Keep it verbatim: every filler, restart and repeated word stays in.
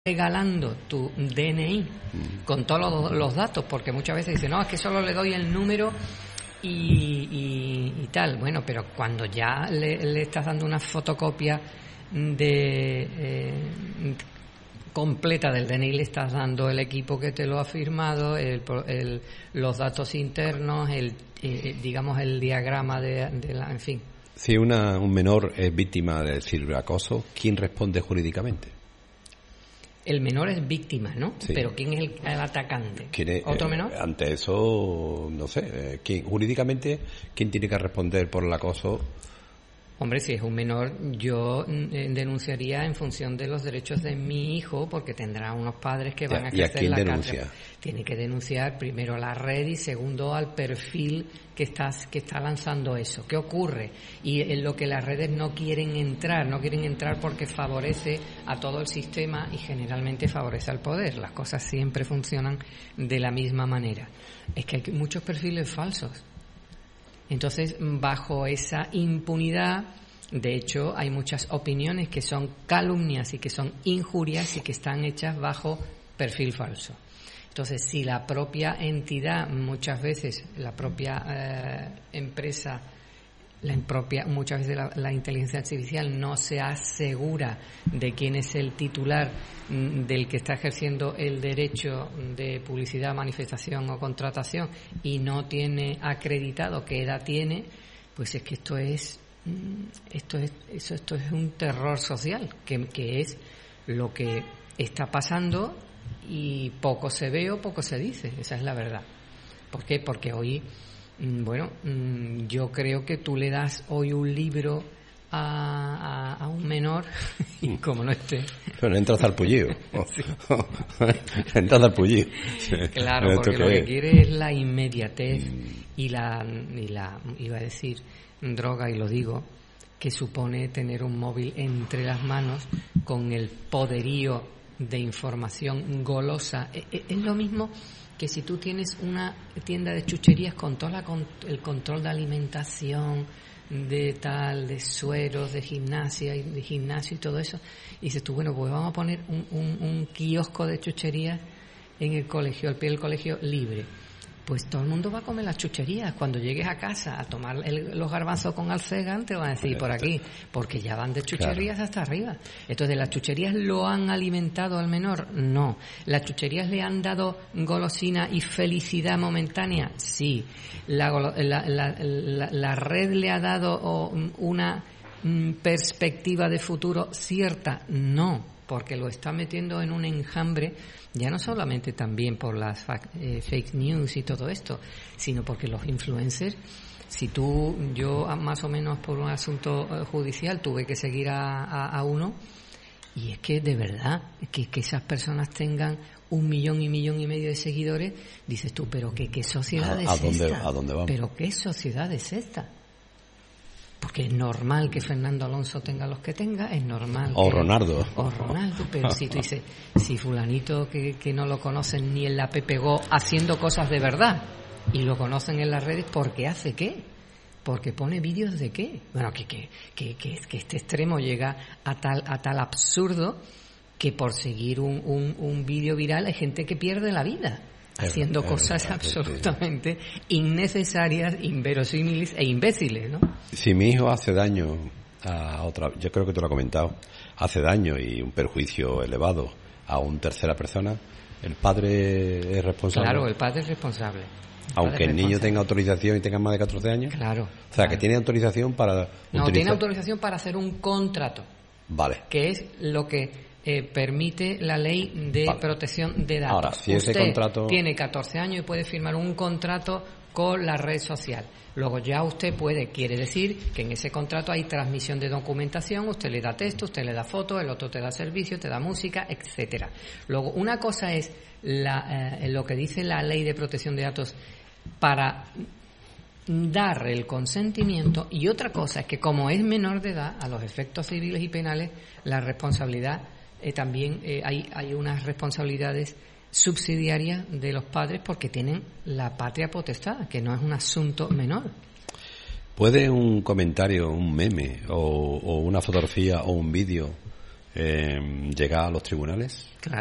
regalando tu D N I mm. con todos los, los datos, porque muchas veces dicen, no, es que solo le doy el número y, y, y tal. Bueno, pero cuando ya le, le estás dando una fotocopia de eh, completa del D N I, le estás dando el equipo que te lo ha firmado, el, el, los datos internos, el eh, digamos el diagrama de, de la, en fin. Si una, un menor es víctima de ciberacoso, ¿quién responde jurídicamente? El menor es víctima, ¿no? Sí. Pero ¿quién es el, el atacante? ¿Quién es, ¿Otro eh, menor? Ante eso, no sé, eh, ¿quién, jurídicamente, ¿quién tiene que responder por el acoso? Hombre, si es un menor, yo eh, denunciaría en función de los derechos de mi hijo, porque tendrá unos padres que van a ejercer ¿Y a quién la denuncia? cátedra. Tiene que denunciar primero a la red y segundo al perfil que está, que está lanzando eso. ¿Qué ocurre? Y en lo que las redes no quieren entrar, no quieren entrar porque favorece a todo el sistema y generalmente favorece al poder. Las cosas siempre funcionan de la misma manera. Es que hay muchos perfiles falsos. Entonces, bajo esa impunidad, de hecho, hay muchas opiniones que son calumnias y que son injurias y que están hechas bajo perfil falso. Entonces, si la propia entidad, muchas veces la propia eh, empresa, la propia, muchas veces la, la inteligencia artificial no se asegura de quién es el titular m, del que está ejerciendo el derecho de publicidad, manifestación o contratación y no tiene acreditado qué edad tiene, pues es que esto es esto es eso, esto es un terror social que, que es lo que está pasando y poco se ve o poco se dice. Esa es la verdad. ¿Por qué? Porque hoy, bueno, yo creo que tú le das hoy un libro a, a, a un menor y como no esté... Bueno, entras al pullido. Sí. Entras al pullido. Claro, porque lo que quiere es la inmediatez y la, y la, iba a decir, droga, y lo digo, que supone tener un móvil entre las manos con el poderío de información golosa. Es lo mismo que si tú tienes una tienda de chucherías con todo la, con el control de alimentación, de tal, de sueros, de gimnasia y de gimnasio y todo eso, y dices tú, bueno, pues vamos a poner un, un, un kiosco de chucherías en el colegio, al pie del colegio, libre. Pues todo el mundo va a comer las chucherías. Cuando llegues a casa a tomar el, los garbanzos con alcegan, te van a decir por aquí, porque ya van de chucherías claro. hasta arriba. Entonces, ¿las chucherías lo han alimentado al menor? No. ¿Las chucherías le han dado golosina y felicidad momentánea? Sí. ¿La, la, la, la, la red le ha dado una mm, perspectiva de futuro cierta? No, porque lo está metiendo en un enjambre, ya no solamente también por las eh, fake news y todo esto, sino porque los influencers, si tú, yo más o menos por un asunto judicial tuve que seguir a, a, a uno, y es que de verdad, que, que esas personas tengan un millón y millón y medio de seguidores, dices tú, pero ¿qué, qué sociedad ¿A, es a dónde, esta? ¿A dónde vamos? ¿Pero qué sociedad es esta? Porque es normal que Fernando Alonso tenga los que tenga, es normal o que... Ronaldo. O Ronaldo, pero si tú dices, si fulanito que, que no lo conocen ni en la Pepe Go haciendo cosas de verdad y lo conocen en las redes, ¿por qué hace qué? Porque pone vídeos de qué. Bueno, que, que, que, que, que este extremo llega a tal, a tal absurdo que por seguir un, un, un vídeo viral hay gente que pierde la vida haciendo es, cosas es, absolutamente sí. innecesarias, inverosímiles e imbéciles, ¿no? Si mi hijo hace daño a otra, yo creo que te lo he comentado, hace daño y un perjuicio elevado a una tercera persona, ¿el padre es responsable? Claro, el padre es responsable. El Aunque padre el niño responsable. tenga autorización y tenga más de catorce años. Claro. O sea, claro. que tiene autorización para... No, utilizar... tiene autorización para hacer un contrato. Vale. Que es lo que... Eh, permite la ley de vale. protección de datos. Ahora, si Usted ese contrato tiene catorce años y puede firmar un contrato con la red social. Luego ya usted puede, quiere decir que en ese contrato hay transmisión de documentación, usted le da texto, usted le da fotos, el otro te da servicio, te da música, etcétera. Luego, una cosa es la, eh, lo que dice la ley de protección de datos para dar el consentimiento, y otra cosa es que como es menor de edad, a los efectos civiles y penales, la responsabilidad eh, también eh, hay, hay unas responsabilidades subsidiarias de los padres porque tienen la patria potestad, que no es un asunto menor. ¿Puede un comentario, un meme o, o una fotografía o un vídeo eh, llega a los tribunales.